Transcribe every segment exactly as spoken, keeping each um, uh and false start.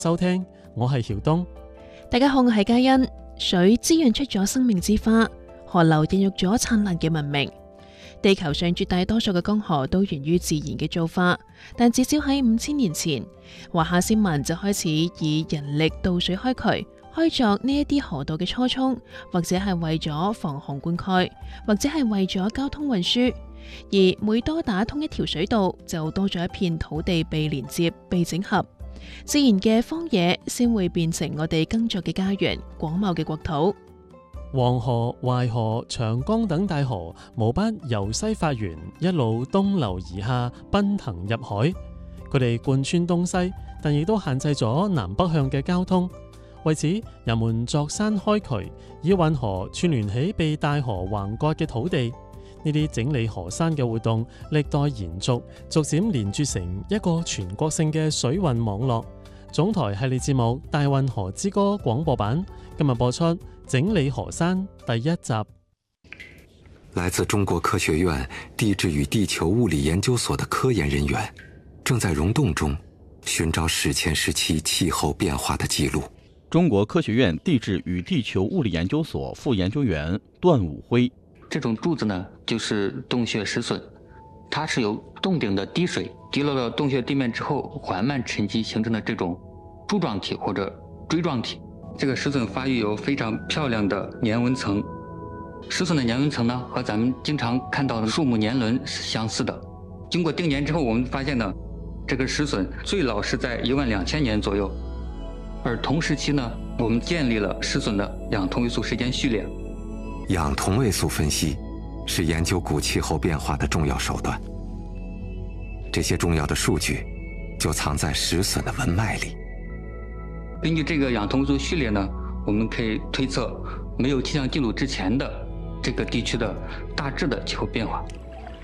收聽，我係曉東。 大家好，我係嘉欣。水滋潤出咗生命之花，河流孕育咗燦爛嘅文明。地球上絕大多數嘅江河都源於自然嘅造化，但至少喺五千年前，華夏先民就開始以人力導水開渠，開鑿呢一啲河道嘅初衷，或者係為咗防洪灌溉，或者係為咗交通運輸。而每多打通一條水道，就多咗一片土地被連接、被整合，自然嘅荒野先會變成我哋耕作嘅家園、廣袤嘅國土。 黃河、淮河、長江等大河無不由西發源，一路東流而下，奔騰入海。佢哋貫穿東西，但亦都限制咗南北向嘅交通。為此，人們鑿山開渠，以運河串聯起被大河橫割嘅土地。呢啲整理河山嘅活動歷代延續，逐漸連接成一個全國性嘅水運網絡。總台系列節目《大運河之歌》廣播版今日播出《整理河山》第一集。 來自中國科學院地質與地球物理研究所的科研人員正在溶洞中尋找史前時期氣候變化的記錄。 中國科學院地質與地球物理研究所副研究員段武輝。 這種柱子呢，就是洞穴石筍，它是由洞頂的滴水滴落到洞穴地面之後，緩慢沉積形成的這種柱狀體或者錐狀體。這個石筍發育有非常漂亮的年紋層，石筍的年紋層呢，和咱們經常看到的樹木年輪是相似的。經過定年之後，我們發現呢，這個石筍最老是在一萬兩千年左右，而同時期呢，我們建立了石筍的氧同位素時間序列。 氧同位素分析是研究古氣候變化的重要手段，這些重要的數據就藏在石筍的紋脈裡。 根據這個氧同位素序列呢，我們可以推測沒有氣象記錄之前的這個地區的大致的氣候變化。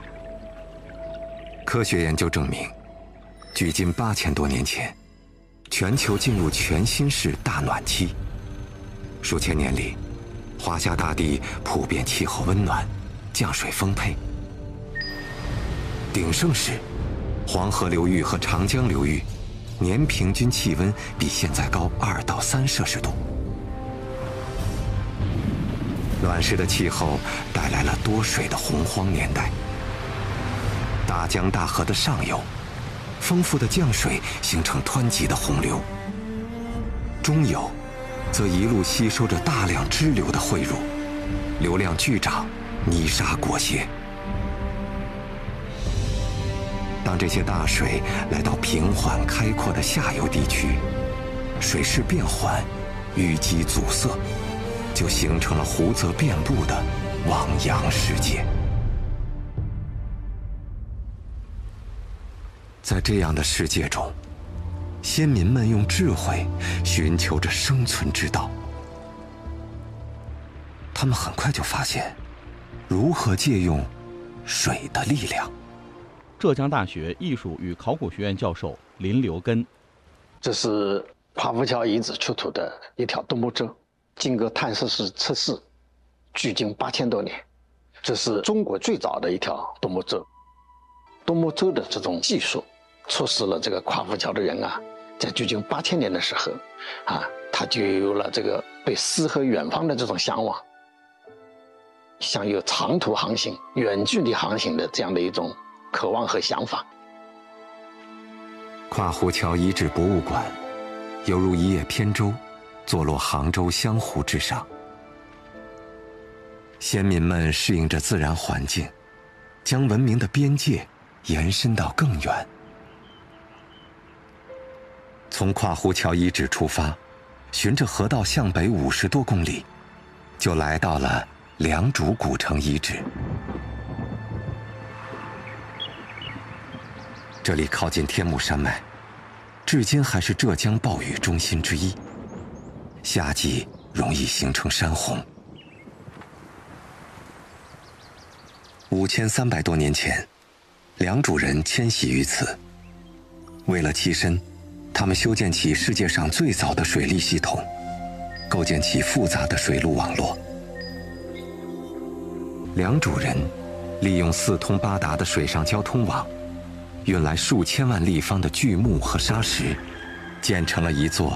科學研究證明，距今八千多年前，全球進入全新式大暖期，數千年裡，華夏大地普遍氣候溫暖，降水豐沛。鼎盛時，黃河流域和長江流域年平均氣溫比現在高二到三攝氏度。暖濕的氣候帶來了多水的洪荒年代。大江大河的上游，豐富的降水形成湍急的洪流。中游則一路吸收着大量支流的匯入，流量巨漲，泥沙裹挾。當這些大水來到平緩開闊的下游地區，水勢變緩，淤積阻塞，就形成了湖澤遍布的汪洋世界。在這樣的世界中，先民們用智慧尋求着生存之道。他們很快就發現，如何借用水的力量。 浙江大學藝術與考古學院教授林留根。 這是跨湖橋遺址出土的一條獨木舟，經過碳攝氏測試，距今八千多年。這是中國最早的一條獨木舟。獨木舟的這種技術，促使了這個跨湖橋的人啊，在距今八千年的時候，啊，他就有了這個對詩和遠方的這種向往，想有長途航行、遠距離航行的這樣的一種渴望和想法。 跨湖橋遺址博物館猶如一葉扁舟，坐落杭州湘湖之上。先民們適應着自然環境，將文明的邊界延伸到更遠。從跨湖橋遺址出發，循着河道向北五十多公里，就來到了良渚古城遺址。這裡靠近天目山脈，至今還是浙江暴雨中心之一，夏季容易形成山洪。五千三百多年前，良渚人遷徙於此，為了棲身，他們修建起世界上最早的水利系統，構建起複雜的水路網絡。良渚人利用四通八達的水上交通網，運來數千萬立方的巨木和沙石， 建成了一座